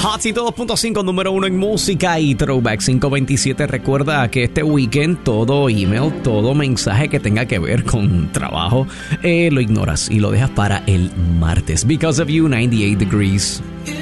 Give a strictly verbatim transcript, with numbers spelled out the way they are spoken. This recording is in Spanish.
Hot City dos punto cinco, número uno en música y Throwback cinco veintisiete. Recuerda que este weekend todo email, todo mensaje que tenga que ver con trabajo, eh, lo ignoras y lo dejas para el martes. Because of You, noventa y ocho Degrees.